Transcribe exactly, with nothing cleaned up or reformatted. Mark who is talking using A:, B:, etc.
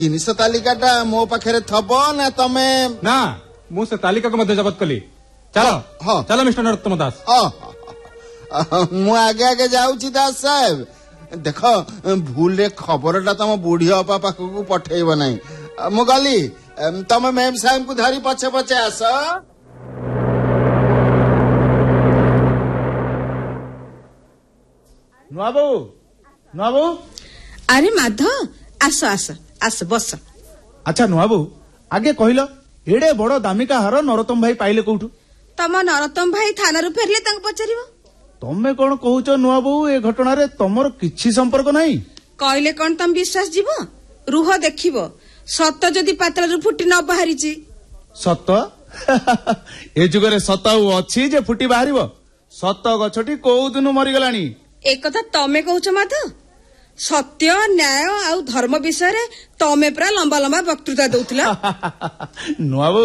A: जिनिष तालिकाटा मो पाखे थब ना तमे
B: ना मु से तालिका को मध्य जबत कली चलो
A: हाँ
B: चलो मिस्टर नरोत्तम दास
A: मु आगे आगे जाऊची दास साहेब देख भूल रे खबरटा तम बुढ़ी अपा पाखक पठेब नहीं मु गली तमे मैम साहेब को धरी पछे पछे आस
C: नुआबू नुआबू
D: अरे माधव आस आस आस बस
C: अच्छा नुआबू आगे कहलो एडे बड़ दामिका हार नरोत्तम भाई पाइले कोठू
D: तम नरोत्तम भाई थाना रु फेरले तंग पचारिबो
C: तमे कोन कहूच नुआबू ए घटना रे तमर किछि संपर्क नाही
D: कहले कोन तम विश्वास जीवो रुह देखिबो सत जदि पातळ रु फुटी न बाहरिची
C: सत ए जुगरे सत अछि जे फुटी बाहरिबो सत गछटी को दिनु मरि गलानी
D: ए कथा तमे कहूच माधव सत्य न्याय आउ धर्म विषय रे तमे पूरा लंबा लंबा वक्तृता दउतला
C: नुआबू